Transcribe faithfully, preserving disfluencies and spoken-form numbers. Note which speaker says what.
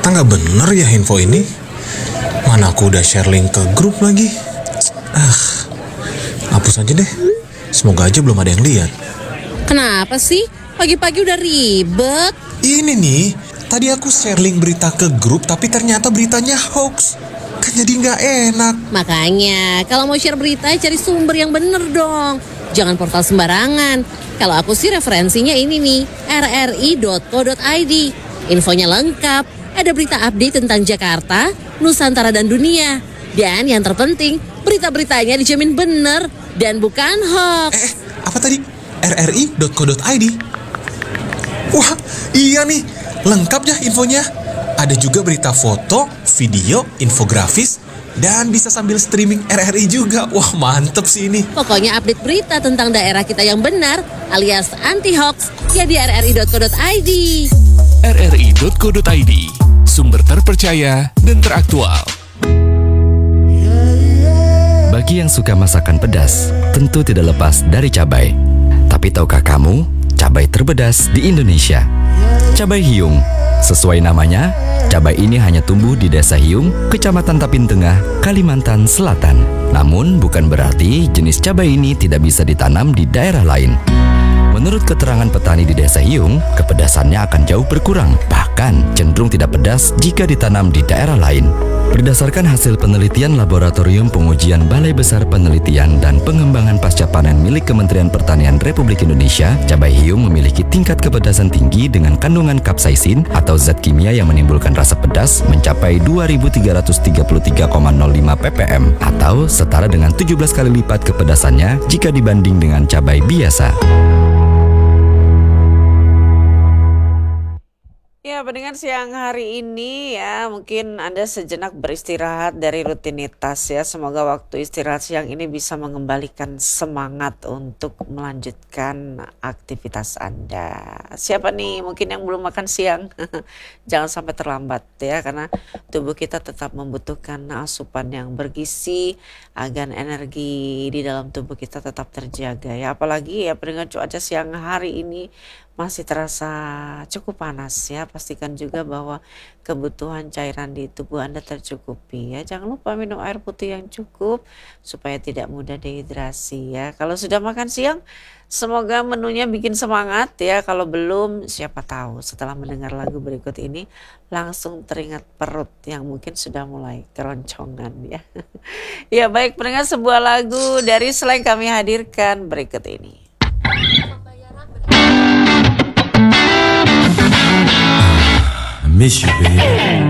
Speaker 1: Ternyata nggak bener ya info ini. Mana aku udah share link ke grup lagi. Ah, hapus aja deh. Semoga aja belum ada yang lihat.
Speaker 2: Kenapa sih? Pagi-pagi udah ribet.
Speaker 1: Ini nih, tadi aku share link berita ke grup, tapi ternyata beritanya hoax. Kan jadi nggak enak.
Speaker 2: Makanya, kalau mau share berita, cari sumber yang bener dong. Jangan portal sembarangan. Kalau aku sih referensinya ini nih, r r i dot co dot i d. Infonya lengkap, ada berita update tentang Jakarta, Nusantara dan dunia. Dan yang terpenting, berita-beritanya dijamin bener dan bukan hoax.
Speaker 1: Eh, apa tadi? r r i dot co dot i d. Wah, iya nih, lengkap ya infonya. Ada juga berita foto, video, infografis, dan bisa sambil streaming R R I juga. Wah, mantep sih ini.
Speaker 2: Pokoknya update berita tentang daerah kita yang benar, alias anti-hoax, ya di r r i dot co dot i d.
Speaker 3: r r i dot co dot i d, sumber terpercaya dan teraktual.
Speaker 4: Bagi yang suka masakan pedas, tentu tidak lepas dari cabai. Tapi tahukah kamu, cabai terpedas di Indonesia? Cabai hiung. Sesuai namanya, cabai ini hanya tumbuh di Desa Hiung, Kecamatan Tapin Tengah, Kalimantan Selatan. Namun bukan berarti jenis cabai ini tidak bisa ditanam di daerah lain. Menurut keterangan petani di Desa Hiung, kepedasannya akan jauh berkurang, bahkan cenderung tidak pedas jika ditanam di daerah lain. Berdasarkan hasil penelitian Laboratorium Pengujian Balai Besar Penelitian dan Pengembangan Pasca Panen milik Kementerian Pertanian Republik Indonesia, cabai hiung memiliki tingkat kepedasan tinggi dengan kandungan kapsaisin atau zat kimia yang menimbulkan rasa pedas mencapai dua ribu tiga ratus tiga puluh tiga koma nol lima ppm atau setara dengan tujuh belas kali lipat kepedasannya jika dibanding dengan cabai biasa.
Speaker 5: Ya, pendengar siang hari ini ya, mungkin Anda sejenak beristirahat dari rutinitas ya. Semoga waktu istirahat siang ini bisa mengembalikan semangat untuk melanjutkan aktivitas Anda. Siapa nih mungkin yang belum makan siang? Jangan sampai terlambat ya, karena tubuh kita tetap membutuhkan asupan yang bergizi agar energi di dalam tubuh kita tetap terjaga ya. Apalagi ya pendengar, cuaca siang hari ini masih terasa cukup panas ya. Pastikan juga bahwa kebutuhan cairan di tubuh Anda tercukupi ya. Jangan lupa minum air putih yang cukup supaya tidak mudah dehidrasi ya. Kalau sudah makan siang, semoga menunya bikin semangat ya. Kalau belum, siapa tahu setelah mendengar lagu berikut ini langsung teringat perut yang mungkin sudah mulai keroncongan ya. Ya baik pendengar, sebuah lagu dari Slank kami hadirkan berikut ini.
Speaker 6: I miss you, baby.